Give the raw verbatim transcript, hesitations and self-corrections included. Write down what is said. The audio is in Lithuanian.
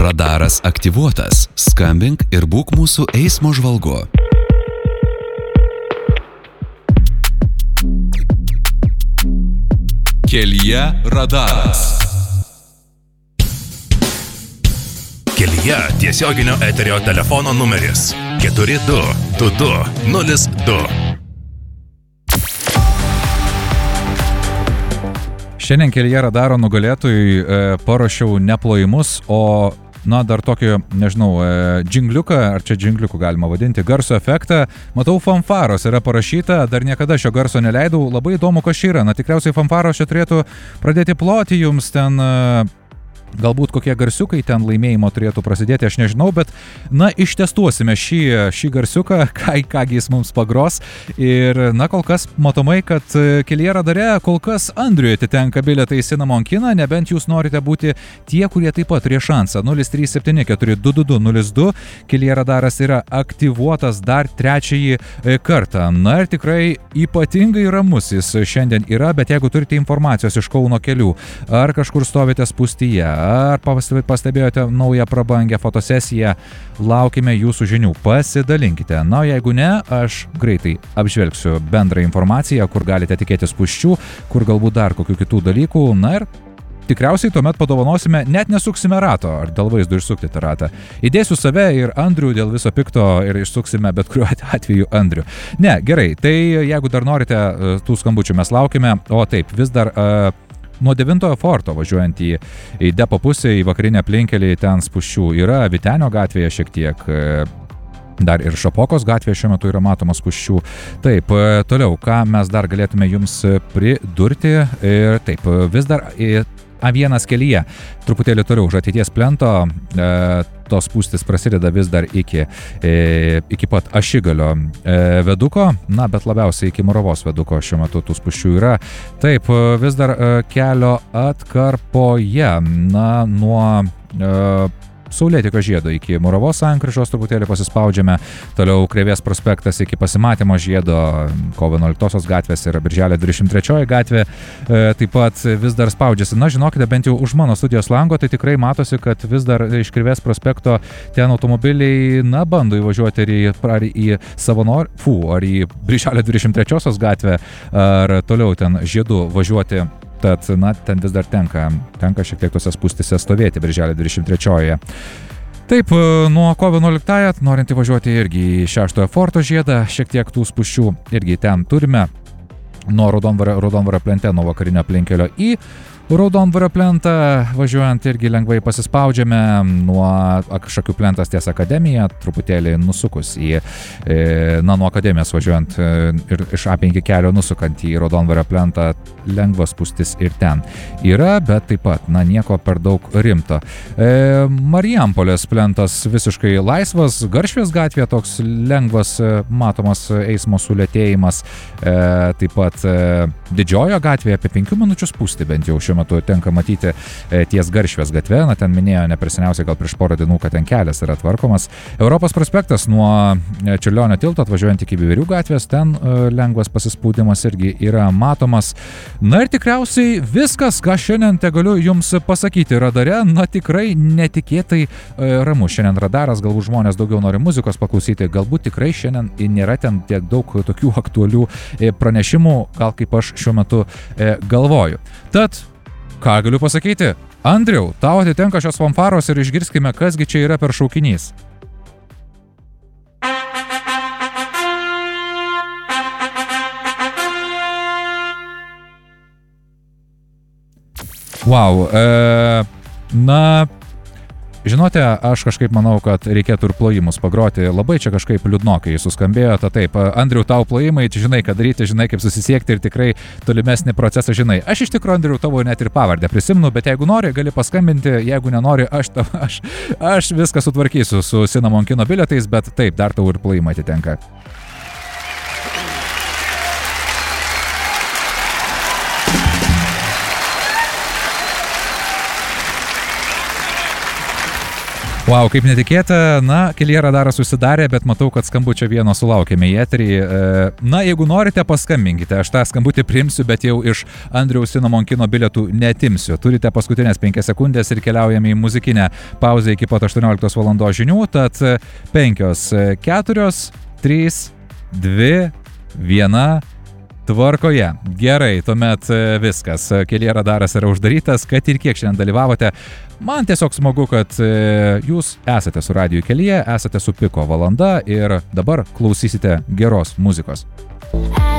Radaras aktyvuotas. Skambink ir būk mūsų eismo žvalgu. Kelyje radaras. Kelyje tiesioginio eterio telefono numeris keturi du du du nulis du. Šiandien Kelyje radaro nugalėtojui e, paruošiau ne plojimus, o na, dar tokį, nežinau, e, džingliuką, ar čia džingliuku galima vadinti, garso efektą. Matau, fanfaros yra parašyta, dar niekada šio garso neleidau, labai įdomu, kas čia yra. Na, tikriausiai fanfaros čia turėtų pradėti ploti jums ten... E, Galbūt kokie garsiukai ten laimėjimo turėtų prasidėti, aš nežinau, bet, na, ištestuosime šį, šį garsiuką, ką, kągi jis mums pagros. Ir, na, kol kas matomai, kad Kelyje radare kol kas Andriui atitenka bilietai į Cinnamon kiną, nebent jūs norite būti tie, kurie taip pat turės šansą. nulis trys septyni keturi du du du nulis du. Kelyje radaras yra aktyvuotas dar trečiąjį kartą. Na ir tikrai ypatingai ramus jis šiandien yra, bet jeigu turite informacijos iš Kauno kelių, ar kažkur stovite spūstyje, ar pastebėjote naują prabangę fotosesiją, laukime jūsų žinių, pasidalinkite. Na, jeigu ne, aš greitai apžvelgsiu bendrą informaciją, kur galite tikėtis spūsčių, kur galbūt dar kokių kitų dalykų, na ir tikriausiai tuomet padovanosime, net nesuksime rato, ar dėl vaizdo išsukti tą ratą. Įdėsiu save ir Andrių dėl viso pikto ir išsuksime bet kuriuo atveju Andrių. Ne, gerai, tai jeigu dar norite tų skambučių, mes laukime, o taip, vis dar... Uh, Nuo devintojo forto važiuojant į, į depo pusę, į vakarinę aplinkelį, ten spūsčių yra, Vytenio gatvėje šiek tiek, dar ir Šapokos gatvėje šiuo metu yra matomas spūsčių. Taip, toliau, ką mes dar galėtume jums pridurti, ir taip, vis dar A vienas kelyje, truputėlį toliau už ateities plento, e, tos spūstis prasideda vis dar iki, e, iki pat Ašigalio e, veduko, na, bet labiausiai iki Moravos veduko šiuo metu tų spūsčių yra. Taip, vis dar e, kelio atkarpoje, na, nuo... E, Saulėtekio žiedo iki Moravos sankryžos truputėlį pasispaudžiame, toliau Krėvės prospektas iki pasimatymo žiedo, kovo vienuoliktosios gatvės ir Birželio dvidešimt trečioji gatvė, e, taip pat vis dar spaudžiasi. Na, žinokite, bent jau už mano studijos lango, tai tikrai matosi, kad vis dar iš Krėvės prospekto ten automobiliai, na, bando įvažiuoti ar į, ar į Savanor, fu, ar į Birželio dvidešimt trečiosios gatvę, ar toliau ten žiedu važiuoti. Tad, na, ten vis dar tenka, tenka šiek tiek tose spūstise stovėti Birželio dvidešimt trečiojoje. Taip, nuo kovo vienuoliktąją, norint įvažiuoti irgi į šeštojo forto žiedą, šiek tiek tų spūsčių irgi ten turime. Nuo Raudondvario, Raudondvario plente, nuo vakarinio aplinkelio į Raudondvario plentą, važiuojant irgi lengvai pasispaudžiame, nuo Šakių plentas ties Akademija, truputėlį nusukus į, na, nuo Akademijos važiuojant ir iš A penki kelio nusukant į Raudondvario plentą, lengvas spūstis ir ten yra, bet taip pat, na, nieko per daug rimto. E, Marijampolės plentas visiškai laisvas, Garšvės gatvė toks lengvas, matomas eismo sulėtėjimas, e, taip pat e, Didžiojo gatvėje apie penkių minučių spūsti bent jau šiuo metu tenka matyti e, ties Garšvės gatve, na, ten minėjo neperseniausiai gal prieš porą dienų, kad ten kelias yra tvarkomas. Europos prospektas nuo Čiurlionio tilto atvažiuojant iki Biverių gatvės, ten e, lengvas pasispaudimas irgi yra matomas. Na ir tikriausiai viskas, ką šiandien te galiu jums pasakyti radare, na, tikrai netikėtai e, ramu. Šiandien radaras, galbūt žmonės daugiau nori muzikos paklausyti, galbūt tikrai šiandien nėra ten tiek daug tokių aktualių e, pranešimų, gal kaip aš šiuo metu e, galvoju. Tad, ką galiu pasakyti? Andriau, tau atitenka šios fanfaros ir išgirskime, kasgi čia yra per šaukinys. Wow, e, na... Žinote, aš kažkaip manau, kad reikėtų ir plojimus pagroti. Labai čia kažkaip liūdnokai suskambėjo. Ta taip, Andriau, tau plojimai, žinai, ką daryti, žinai, kaip susisiekti ir tikrai tolimesnį procesą žinai. Aš iš tikrųjų, Andriau, tavo net ir pavardę prisimenu, bet jeigu nori, gali paskambinti, jeigu nenori, aš, aš, aš viską sutvarkysiu su Cinnamon kino bilietais, bet taip, dar tau ir plojimai atitenka. Wow, kaip netikėta, na, kelyje radaras susidarė, bet matau, kad skambučio vieno sulaukėme į eterį. Na, jeigu norite, paskambinkite, aš tą skambutį priimsiu, bet jau iš Andriaus Sinamonkino bilietų netimsiu. Turite paskutinės penkias sekundės ir keliaujame į muzikinę pauzę iki pat aštuonioliktos valandos žinių, tad penkios, keturios, trys, dvi, viena. Tvarkoje. Gerai, tuomet viskas. Kelyje radaras yra uždarytas, kad ir kiek šiandien dalyvavote. Man tiesiog smagu, kad jūs esate su Radiju Kelyje, esate su Piko valanda ir dabar klausysite geros muzikos.